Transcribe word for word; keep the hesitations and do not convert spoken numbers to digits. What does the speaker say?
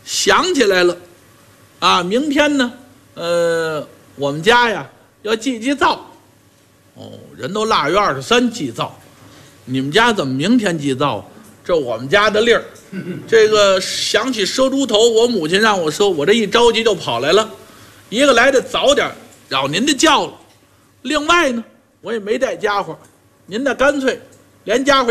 想起来了，啊，明天呢，呃，我们家呀要祭祭灶。哦，人都腊月二十三祭灶，你们家怎么明天祭灶？这我们家的例儿。这个想起赊猪头，我母亲让我赊，我这一着急就跑来了。一个来的早点，扰您的轿了。另外呢，我也没带家伙，您呢干脆连家伙